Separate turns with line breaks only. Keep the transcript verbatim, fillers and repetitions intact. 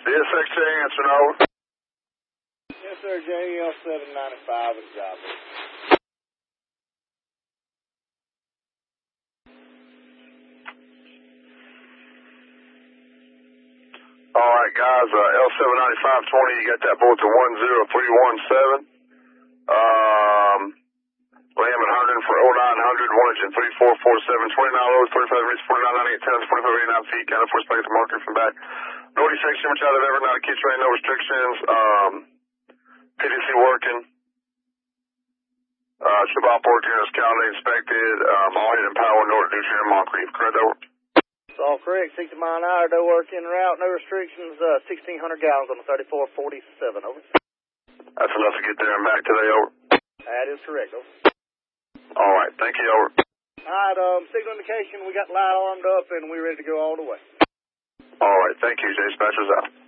C S X J answering over.
Yes, sir. J L seven ninety-five is job.
All right, guys. Uh, L seven ninety-five twenty, you got that bulletin one zero three one seven. Um, Lamb and Herndon for oh nine hundred, one engine three four four seven, twenty-nine loads, thirty-five reach, forty-nine ninety-eight tons, twenty-five eighty-nine feet, counted for space marker from back. Norty section, which out of ever, not a key train, no restrictions. Um, P D C working. Uh, Shabbat working as calendar inspected. Um, all hidden power, North New Sharon, Moncrief. Correct, over.
It's all correct. sixty mile an hour, no work in route, no restrictions. Uh, sixteen hundred gallons on the thirty-four forty-seven. Over.
That's enough to get there and back today, over.
That is correct. Over.
All right, thank you, over.
All right, um, signal indication, we got the light armed up and we're ready to go all the way.
All right, thank you, J. Dispatcher's out.